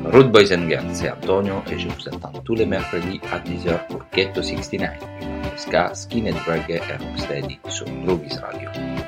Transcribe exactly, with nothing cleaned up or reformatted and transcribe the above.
Rude Boys and Girls, c'est Antonio et je vous attends tous les mercredis à dix heures pour Ghetto soixante-neuf, ska, skinhead reggae et rocksteady sur Drugis Radio.